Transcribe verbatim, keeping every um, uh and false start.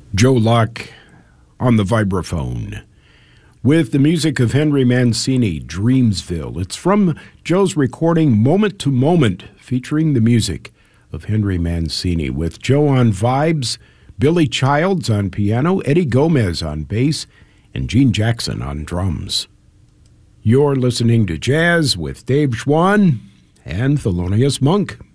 Joe Luck on the vibraphone with the music of Henry Mancini, Dreamsville. It's from Joe's recording Moment to Moment, featuring the music of Henry Mancini, with Joe on vibes, Billy Childs on piano, Eddie Gomez on bass, and Gene Jackson on drums. You're listening to Jazz with Dave Schwann and Thelonious Monk.